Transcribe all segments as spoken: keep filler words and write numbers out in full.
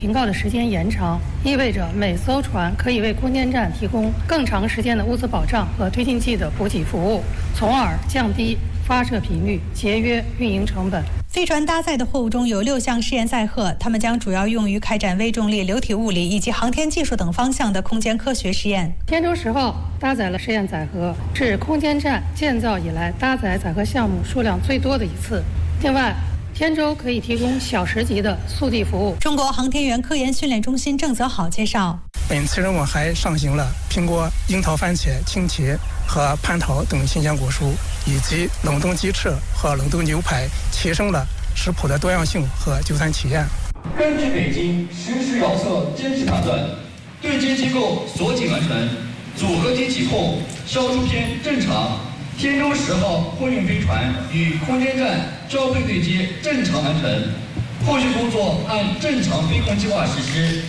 停靠的时间延长，意味着每艘船可以为空间站提供更长时间的物资保障和推进剂的补给服务，从而降低发射频率，节约运营成本。 飞船搭载的货物中有六项试验载荷，它们将主要用于开展微重力、流体物理以及航天技术等方向的空间科学实验。 天舟十号搭载了试验载荷，是空间站建造以来搭载载荷项目数量最多的一次。另外，天舟可以提供小时级的速递服务。 中国航天员科研训练中心郑泽好介绍， 本次任务还上行了苹果、樱桃、番茄、青茄和蟠桃等新鲜果蔬，以及冷冻鸡翅和冷冻牛排，提升了食谱的多样性和就餐体验。 根据北京实时遥测监视判断，对接机构锁紧完成，组合体起控，消除偏正常。天舟十号货运飞船与空间站交会对接正常完成，后续工作按正常飞控计划实施。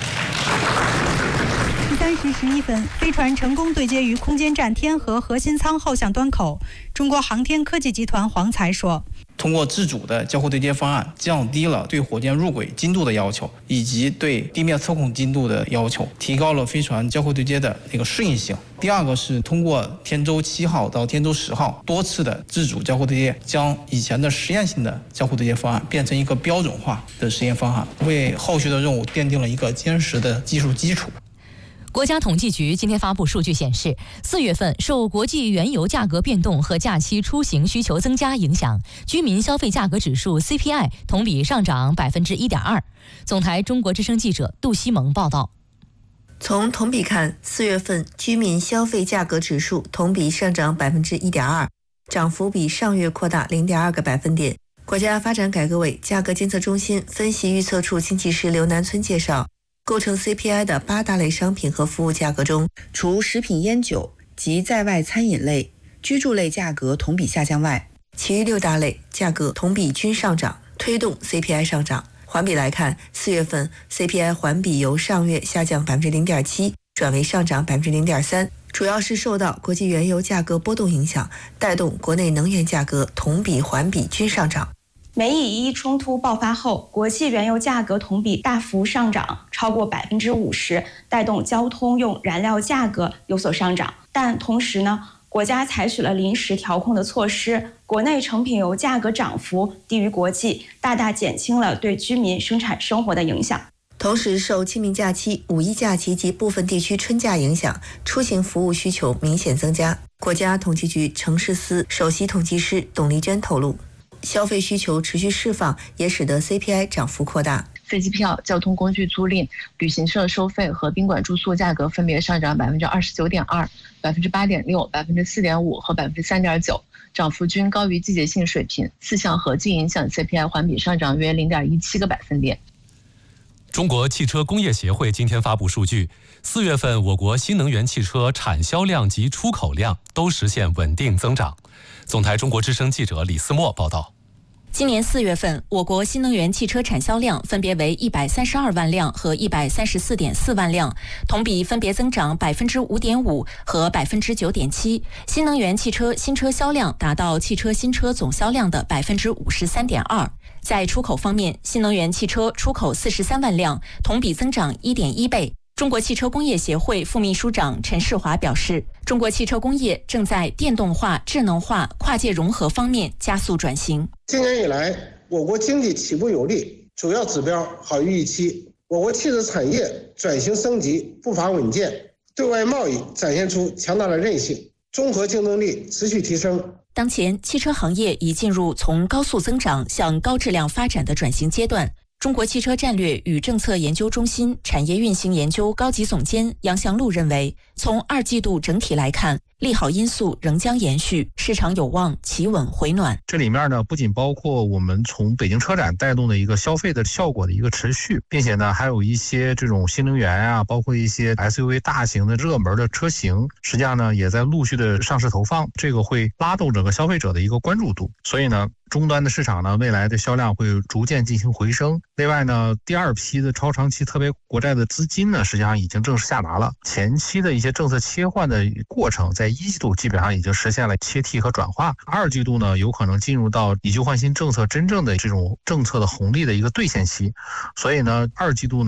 十三时十一分，飞船成功对接于空间站天河核心舱后向端口。中国航天科技集团黄才说， 通过自主的交互对接方案，降低了对火箭入轨精度的要求，以及对地面测控精度的要求，提高了飞船交互对接的那个适应性。第二个是通过天舟七号到天舟十号多次的自主交互对接，将以前的实验性的交互对接方案变成一个标准化的实验方案，为后续的任务奠定了一个坚实的技术基础。 国家统计局今天发布数据显示，四月份受国际原油价格变动和假期出行需求增加影响，居民消费价格指数 C P I 同比上涨 百分之一点二。 总台中国之声记者杜西蒙报道。 从同比看，四月份居民消费价格指数同比上涨 百分之一点二， 涨幅比上月扩大 零点二个百分点。国家发展改革委价格监测中心分析预测处经济师刘南村介绍，构成 C P I 的八大类商品和服务价格中，除食品烟酒及在外餐饮类、居住类价格同比下降外，其余六大类价格同比均上涨，推动 C P I 上涨。环比来看，四月份 C P I 环比由上月下降 百分之零点七 转为上涨 百分之零点三， 主要是受到国际原油价格波动影响，带动国内能源价格同比环比均上涨。 美以伊冲突爆发后，国际原油价格同比大幅上涨，超过 百分之五十， 带动交通用燃料价格有所上涨。但同时呢，国家采取了临时调控的措施，国内成品油价格涨幅低于国际，大大减轻了对居民生产生活的影响。 同时，受清明假期、五一假期及部分地区春假影响，出行服务需求明显增加。国家统计局城市司首席统计师董丽珍透露，消费需求持续释放，也使得 C P I 涨幅扩大。 飞机票、交通工具租赁、旅行社收费和宾馆住宿价格分别上涨 百分之二十九点二、百分之八点六、百分之四点五和 百分之三点九， 涨幅均高于季节性水平，四项合计影响 C P I 环比上涨约 零点一七个百分点。 中国汽车工业协会今天发布数据，四月份我国新能源汽车产销量及出口量都实现稳定增长。总台中国之声记者李思墨报道。 今年四月份，我国新能源汽车产销量分别为一百三十二万辆和一百三十四点四万辆，同比分别增长 百分之五点五 和 百分之九点七。新能源汽车新车销量达到汽车新车总销量的 百分之五十三点二。在出口方面，新能源汽车出口四十三万辆，同比增长 一点一倍。中国汽车工业协会副秘书长陈世华表示，中国汽车工业正在电动化、智能化、跨界融合方面加速转型。 今年以来，我国经济起步有力，主要指标好于预期。我国汽车产业转型升级步伐稳健，对外贸易展现出强大的韧性，综合竞争力持续提升。 当前，汽车行业已进入从高速增长向高质量发展的转型阶段。中国汽车战略与政策研究中心产业运行研究高级总监杨祥路认为，从二季度整体来看，利好因素仍将延续，市场有望企稳回暖。 这里面呢，不仅包括我们从北京车展带动的一个消费的效果的一个持续，并且呢，还有一些这种新能源啊，包括一些 S U V 大型的热门的车型，实际上呢，也在陆续的上市投放，这个会拉动整个消费者的一个关注度。所以呢，终端的市场呢，未来的销量会逐渐进行回升。另外呢，第二批的超长期特别国债的资金呢，实际上已经正式下达了。前期的一些政策切换的过程，在在一季度基本上已经实现了切替和转化，二季度呢有可能进入到以旧换新政策真正的这种政策的红利的一个兑现期，所以呢二季度呢